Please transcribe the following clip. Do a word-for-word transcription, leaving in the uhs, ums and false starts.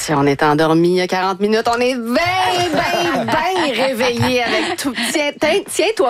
si on est endormi il y a quarante minutes, on est bien, bien, bien réveillé avec tout. Tiens, tiens, tiens-toi